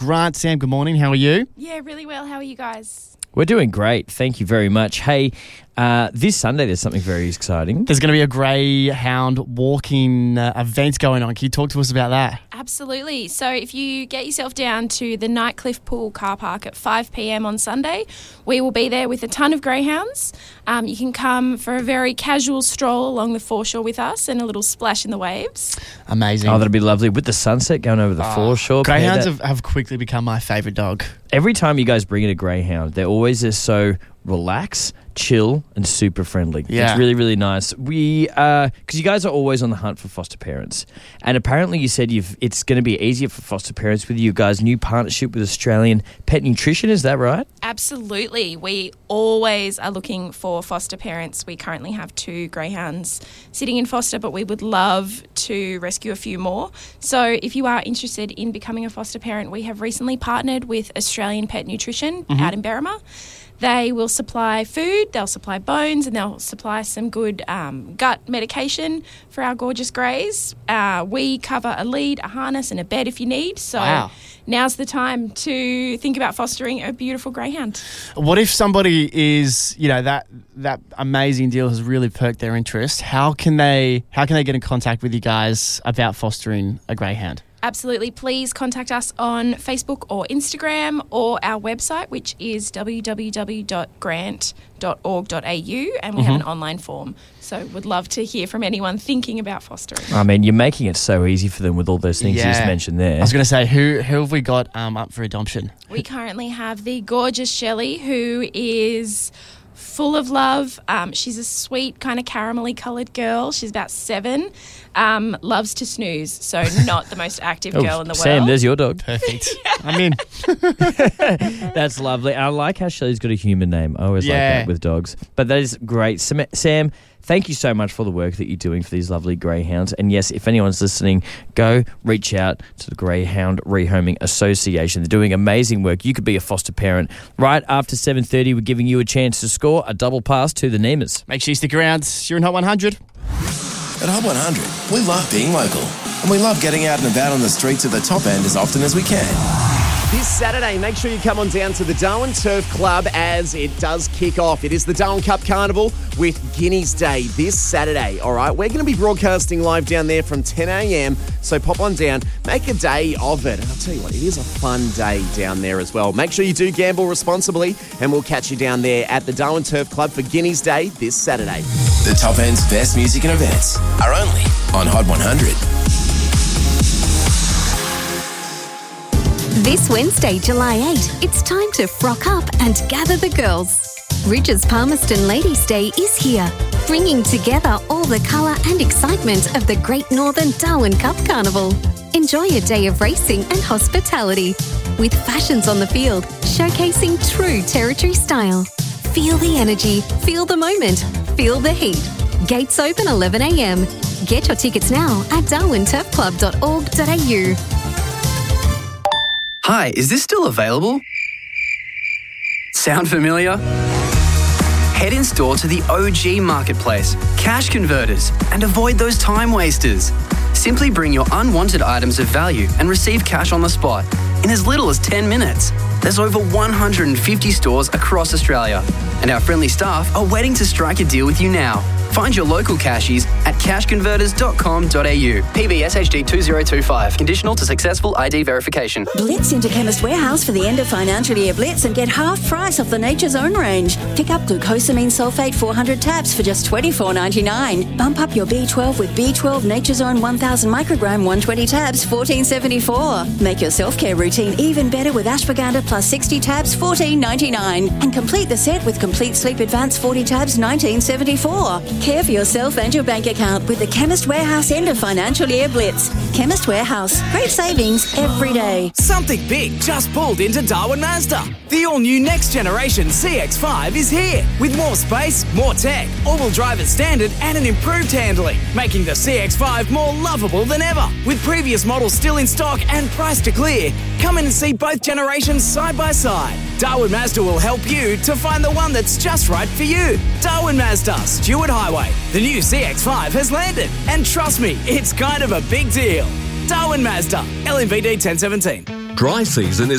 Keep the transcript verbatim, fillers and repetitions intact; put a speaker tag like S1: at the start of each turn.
S1: Grant, Sam, good morning. How are you?
S2: Yeah, really well. How are you guys?
S3: We're doing great. Thank you very much. Hey, uh, this Sunday there's something very exciting.
S1: There's going to be a greyhound walking uh, event going on. Can you talk to us about that?
S2: Absolutely. So if you get yourself down to the Nightcliff Pool car park at five p.m. on Sunday, we will be there with a ton of greyhounds. Um, you can come for a very casual stroll along the foreshore with us and a little splash in the waves.
S1: Amazing.
S3: Oh, that'll be lovely. With the sunset going over the
S1: Oh,
S3: foreshore.
S1: Greyhounds
S3: that-
S1: have, have quickly become my favourite dog.
S3: Every time you guys bring in a greyhound, they're always just so relaxed, chill, and super friendly.
S1: Yeah.
S3: It's really, really nice. We, uh, because you guys are always on the hunt for foster parents, and apparently you said you've it's going to be easier for foster parents with you guys' new partnership with Australian Pet Nutrition. Is that right?
S2: Absolutely. We always are looking for foster parents. We currently have two greyhounds sitting in foster, but we would love to rescue a few more. So if you are interested in becoming a foster parent, we have recently partnered with Australian Pet Nutrition
S1: Mm-hmm.
S2: out in Berrima. They will supply food, they'll supply bones, and they'll supply some good um, gut medication for our gorgeous greys. Uh, we cover a lead, a harness, and a bed if you need. So
S1: Wow.
S2: now's the time to think about fostering a beautiful greyhound.
S1: What if somebody is, you know, that that amazing deal has really perked their interest? How can they how can they get in contact with you guys about fostering a greyhound?
S2: Absolutely. Please contact us on Facebook or Instagram or our website, which is w w w dot grant dot org dot a u, and we have an online form. So would love to hear from anyone thinking about fostering.
S3: I mean, you're making it so easy for them with all those things you just
S1: Yeah.
S3: mentioned there.
S1: I was going to say, who who have we got um, up for adoption?
S2: We currently have the gorgeous Shelley, who is full of love. Um, she's a sweet, kind of caramelly coloured girl. She's about seven. Um, loves to snooze, so not the most active
S3: Oh,
S2: girl in the
S3: Sam,
S2: world.
S3: there's your dog.
S1: Perfect. I'm in.
S3: That's lovely. I like how Shelley's got a human name. I always
S1: Yeah.
S3: like that with dogs. But that is great. Sam, Sam, thank you so much for the work that you're doing for these lovely greyhounds. And yes, if anyone's listening, go reach out to the Greyhound Rehoming Association. They're doing amazing work. You could be a foster parent. Right after seven thirty, we're giving you a chance to score a double pass to the Nemas.
S1: Make sure you stick around. You're in Hot one hundred.
S4: At Hub one hundred, we love being local. And we love getting out and about on the streets of the top end as often as we can.
S5: This Saturday, make sure you come on down to the Darwin Turf Club as it does kick off. It is the Darwin Cup Carnival with Guineas Day this Saturday. All right, we're going to be broadcasting live down there from ten a.m. So pop on down, make a day of it. And I'll tell you what, it is a fun day down there as well. Make sure you do gamble responsibly, and we'll catch you down there at the Darwin Turf Club for Guineas Day this Saturday.
S4: The top end's best music and events are only on Hot one hundred.
S6: This Wednesday, July eighth, it's time to frock up and gather the girls. Ridges Palmerston Ladies' Day is here, bringing together all the colour and excitement of the Great Northern Darwin Cup Carnival. Enjoy a day of racing and hospitality, with fashions on the field showcasing true territory style. Feel the energy, feel the moment, feel the heat. Gates open eleven a.m. Get your tickets now at darwin turf club dot org dot a u.
S7: Hi, is this still available? Sound familiar? Head in store to the O G Marketplace, Cash Converters, and avoid those time wasters. Simply bring your unwanted items of value and receive cash on the spot in as little as ten minutes. There's over one hundred fifty stores across Australia, and our friendly staff are waiting to strike a deal with you now. Find your local cashies at cash converters dot com dot a u. P B S H D two zero two five. Conditional to successful I D verification.
S8: Blitz into Chemist Warehouse for the end of financial year blitz and get half price off the Nature's Own range. Pick up glucosamine sulfate four hundred tabs for just twenty-four ninety-nine. Bump up your B twelve with B twelve Nature's Own one thousand microgram one hundred twenty tabs, fourteen seventy-four. Make your self-care routine even better with ashwagandha plus sixty tabs, fourteen ninety-nine. And complete the set with Complete Sleep Advance forty tabs, nineteen seventy-four. Care for yourself and your bank account with the Chemist Warehouse end of financial year blitz. Chemist Warehouse. Great savings every day.
S9: Something big just pulled into Darwin Mazda. The all-new next generation C X five is here with more space, more tech, all-wheel drive as standard and an improved handling, making the C X five more lovable than ever. With previous models still in stock and priced to clear, come in and see both generations side by side. Darwin Mazda will help you to find the one that's just right for you. Darwin Mazda, Stewart Highway. The new C X five has landed, and trust me, it's kind of a big deal. Darwin Mazda, L M V D ten seventeen.
S10: Dry season is